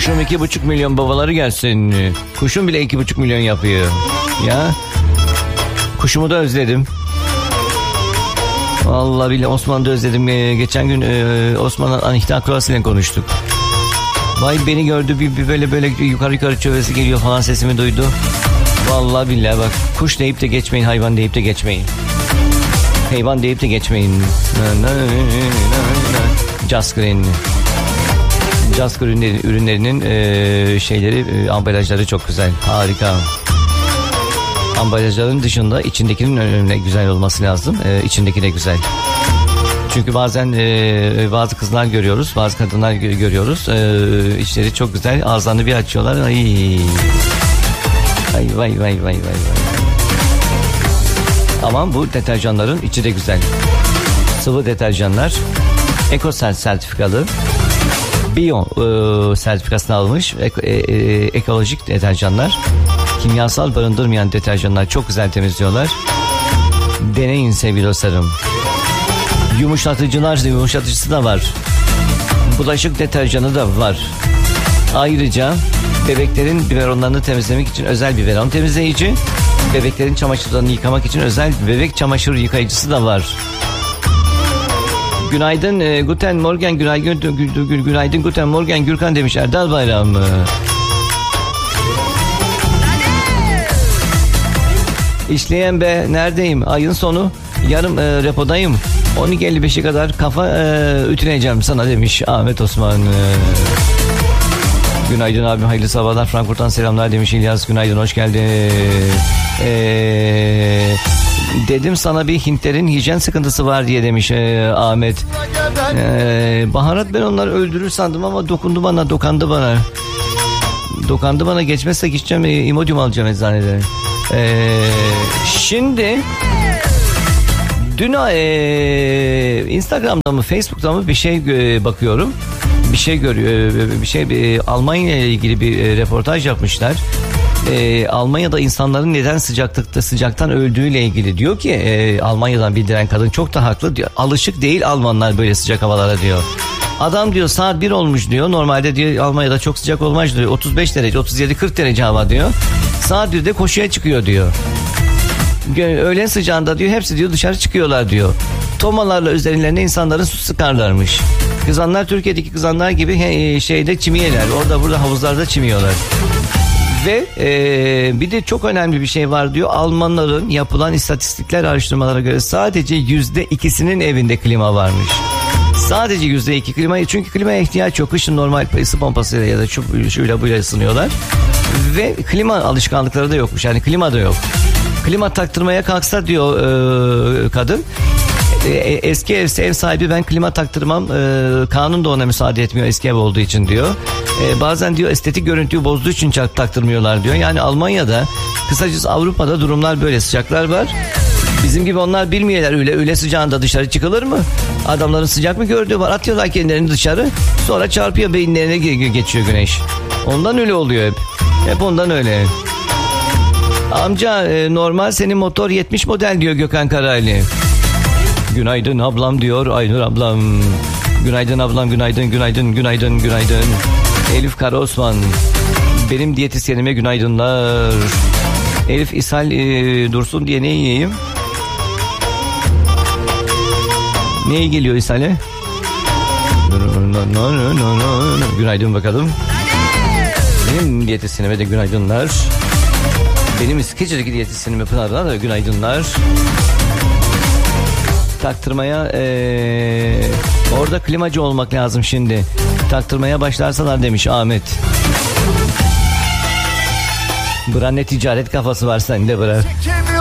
Kuşum 2,5 milyon, babaları gelsin. Kuşum bile 2,5 milyon yapıyor. Ya. Kuşumu da özledim. Vallahi billahi Osman'ı da özledim. Geçen gün Osman'la Anihta Kroas ile konuştuk. Vay beni gördü bir böyle yukarı çövesi geliyor falan, sesimi duydu. Vallahi billahi bak, kuş deyip de geçmeyin, hayvan deyip de geçmeyin. Hayvan deyip de geçmeyin. Jasgreen ürünlerinin şeyleri, ambalajları çok güzel. Harika. Ambalajların dışında içindekinin önemli güzel olması lazım. İçindeki de güzel. Çünkü bazen bazı kızlar görüyoruz, bazı kadınlar görüyoruz. İçleri çok güzel. Ağızlarını bir açıyorlar. Vay. Ama bu deterjanların içi de güzel. Sıvı deterjanlar. Ecosel sertifikalı. Bio sertifikasını almış. Ekolojik deterjanlar. Kimyasal barındırmayan deterjanlar, çok güzel temizliyorlar. Deneyin sevgili dostlarım. Yumuşatıcısı da var. Bulaşık deterjanı da var. Ayrıca bebeklerin biberonlarını temizlemek için özel biberon temizleyici, bebeklerin çamaşırlarını yıkamak için özel bebek çamaşır yıkayıcısı da var. Günaydın, guten morgen, günaydın, guten morgen Gürkan demiş Erdal Bayram. İşleyen be, neredeyim? Ayın sonu, yarım repodayım. 12.55'e kadar kafa ütüleyeceğim sana demiş Ahmet Osman. Günaydın abim, hayırlı sabahlar, Frankfurt'tan selamlar demiş İlyas. Günaydın, hoş geldin. Dedim sana bir Hintlerin hijyen sıkıntısı var diye demiş Ahmet. Baharat, ben onları öldürür sandım ama dokandı bana. Geçmezse gideceğim, Imodium alacağım eczaneden. Şimdi dün Instagram'da mı Facebook'ta mı bir şey bakıyorum. Almanya ile ilgili bir reportaj yapmışlar. Almanya'da insanların neden sıcaktan öldüğüyle ilgili. Diyor ki Almanya'dan bildiren kadın çok da haklı diyor. Alışık değil Almanlar böyle sıcak havalara diyor. Adam diyor saat 1 olmuş diyor. Normalde diyor Almanya'da çok sıcak olmaz diyor. 35 derece, 37-40 derece hava diyor. Saat 1'de koşuya çıkıyor diyor. Öğlen sıcağında diyor hepsi diyor dışarı çıkıyorlar diyor. Tomalarla üzerlerine insanların su sıkarlarmış. Kızanlar Türkiye'deki kızanlar gibi şeyde çimiyorlar. Orada burada havuzlarda çimiyorlar. Ve bir de çok önemli bir şey var diyor. Almanların yapılan istatistikler, araştırmalara göre sadece %2'sinin evinde klima varmış. Sadece %2 klima, çünkü klimaya ihtiyaç yok. Kışın normal ısı pompasıyla ya da şuyla buyla ısınıyorlar. Ve klima alışkanlıkları da yokmuş. Yani klima da yok. Klima taktırmaya kalksa diyor kadın, eski ev sahibi ben klima taktırmam, kanun da ona müsaade etmiyor eski ev olduğu için diyor. Bazen diyor estetik görüntüyü bozduğu için taktırmıyorlar diyor. Yani Almanya'da, kısacası Avrupa'da durumlar böyle, sıcaklar var. Bizim gibi onlar bilmiyorlar, öyle sıcağında dışarı çıkılır mı? Adamların sıcak mı gördüğü var, atıyorlar kendilerini dışarı, sonra çarpıyor beyinlerine, geçiyor güneş. Ondan öyle oluyor hep ondan öyle. Amca normal senin motor 70 model diyor Gökhan Karaylı. Günaydın ablam diyor Aynur ablam. Günaydın ablam, günaydın. Elif Karaosman. Benim diyetisyenime günaydınlar. Elif ishal dursun diye ne yiyeyim? Neye geliyor ishale? Günaydın bakalım. Benim diyetisyenime de günaydınlar. Benim İskeçe'deki diyetisyenime Pınar'dan da günaydınlar. Taktırmaya orada klimacı olmak lazım şimdi. Taktırmaya başlarsalar demiş Ahmet. Brand ticaret kafası var sende bırak.